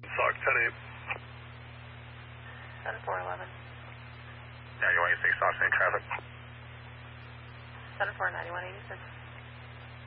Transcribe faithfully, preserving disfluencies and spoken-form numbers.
Sock ten eight. seven four eleven. ninety-one eighty-six, Sock, same traffic. seven four ninety-one eighty-six.